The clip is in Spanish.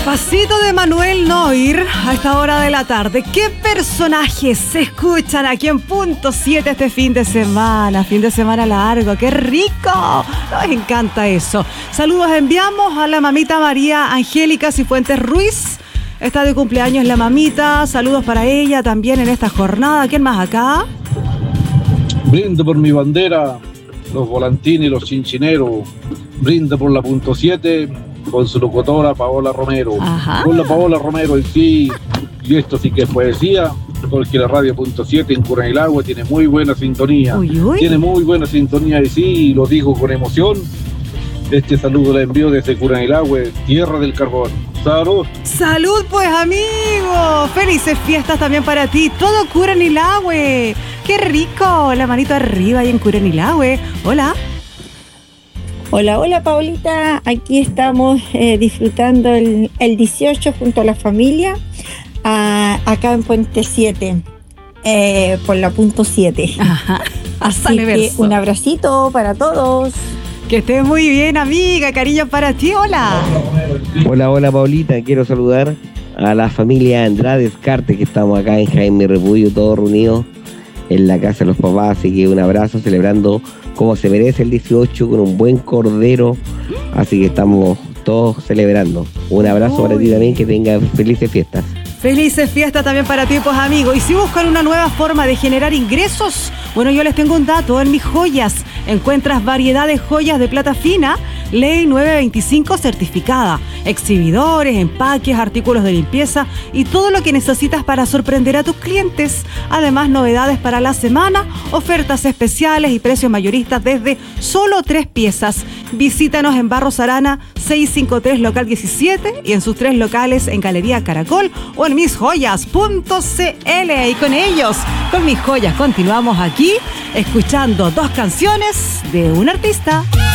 Pasito de Manuel Neuer a esta hora de la tarde. ¿Qué personajes se escuchan aquí en Punto 7 este fin de semana? Fin de semana largo, ¡qué rico! Nos encanta eso. Saludos enviamos a la mamita María Angélica Cifuentes Ruiz. Está de cumpleaños la mamita. Saludos para ella también en esta jornada. ¿Quién más acá? Brindo por mi bandera, los volantines y los chinchineros. Brindo por la Punto 7 con su locutora Paola Romero. Ajá. Con la Paola Romero en sí, y esto sí que es poesía, porque la radio Punto 7 en Curanilahue tiene muy buena sintonía. Uy, uy. Tiene muy buena sintonía y sí, lo digo con emoción. Este saludo lo envío desde Curanilahue, tierra del carbón. ¡Salud! ¡Salud, pues, amigo! ¡Felices fiestas también para ti! ¡Todo Curanilahue! ¡Qué rico! La manito arriba ahí en Curanilahue. ¡Hola! Hola, hola Paulita, aquí estamos disfrutando el 18 junto a la familia, acá en Puente 7, por la Punto 7. Ajá. Así que un abracito para todos. Que estés muy bien, amiga, cariño para ti, hola. Hola Paulita, quiero saludar a la familia Andrade Escarte, que estamos acá en Jaime Repullo, todos reunidos en la casa de los papás, así que un abrazo celebrando como se merece el 18 con un buen cordero, así que estamos todos celebrando. Un abrazo para ti también, que tengas felices fiestas. Felices fiestas también para ti, pues, amigo. Y si buscan una nueva forma de generar ingresos, bueno, yo les tengo un dato. En Mis Joyas encuentras variedad de joyas de plata fina, Ley 925 certificada, exhibidores, empaques, artículos de limpieza y todo lo que necesitas para sorprender a tus clientes. Además, novedades para la semana, ofertas especiales y precios mayoristas desde solo 3 piezas. Visítanos en Barros Arana 653 local 17 y en sus 3 locales en Galería Caracol o en misjoyas.cl. Y con ellos, con Mis Joyas, continuamos aquí escuchando 2 canciones de un artista.